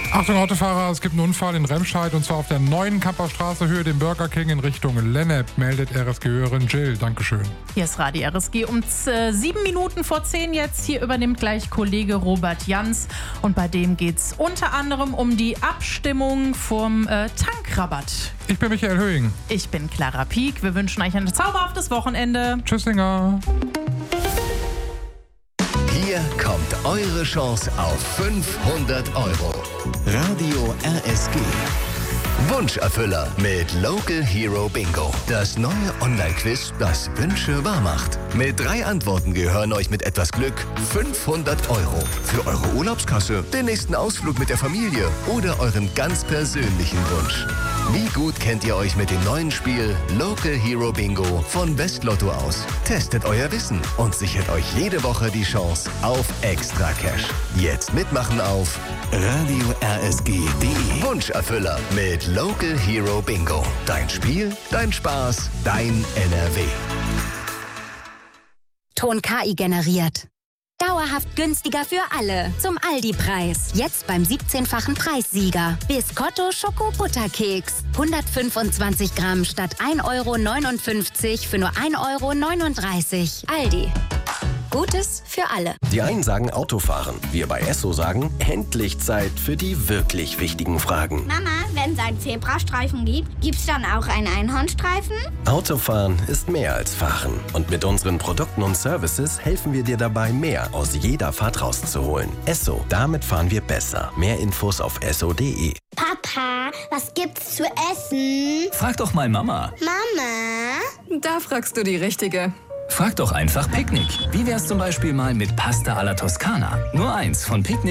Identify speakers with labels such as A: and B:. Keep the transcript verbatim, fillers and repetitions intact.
A: Achtung Autofahrer, es gibt einen Unfall in Remscheid und zwar auf der neuen Kamperstraße Höhe dem Burger King in Richtung Lennep, meldet R S G-Hörerin Jill. Dankeschön.
B: Hier ist Radio R S G um äh, sieben Minuten vor zehn jetzt. Hier übernimmt gleich Kollege Robert Jans und bei dem geht es unter anderem um die Abstimmung vom äh, Tankrabatt.
A: Ich bin Michael Höhing.
B: Ich bin Clara Pieck. Wir wünschen euch ein zauberhaftes Wochenende.
A: Tschüssinger.
C: Hier kommt eure Chance auf fünfhundert Euro. Radio R S G. Wunscherfüller mit Local Hero Bingo. Das neue Online-Quiz, das Wünsche wahr macht. Mit drei Antworten gehören euch mit etwas Glück fünfhundert Euro. Für eure Urlaubskasse, den nächsten Ausflug mit der Familie oder euren ganz persönlichen Wunsch. Wie gut kennt ihr euch mit dem neuen Spiel Local Hero Bingo von Westlotto aus? Testet euer Wissen und sichert euch jede Woche die Chance auf Extra Cash. Jetzt mitmachen auf radio r s g punkt d e. Wunscherfüller mit Local Hero Bingo. Dein Spiel, dein Spaß, dein N R W.
D: Ton K I generiert. Dauerhaft günstiger für alle. Zum Aldi-Preis. Jetzt beim siebzehnfachen Preissieger. Biscotto Schoko-Butterkeks. hundertfünfundzwanzig Gramm statt ein Euro neunundfünfzig für nur ein Euro neununddreißig. Aldi. Gutes für alle.
E: Die einen sagen Autofahren. Wir bei Esso sagen, endlich Zeit für die wirklich wichtigen Fragen.
F: Mama, wenn es einen Zebrastreifen gibt, gibt's dann auch einen Einhornstreifen?
E: Autofahren ist mehr als Fahren. Und mit unseren Produkten und Services helfen wir dir dabei, mehr aus jeder Fahrt rauszuholen. Esso, damit fahren wir besser. Mehr Infos auf esso punkt d e.
F: Papa, was gibt's zu essen?
G: Frag doch mal Mama.
F: Mama?
H: Da fragst du die Richtige.
G: Frag doch einfach Picknick. Wie wär's zum Beispiel mal mit Pasta alla Toscana? Nur eins von Picknick.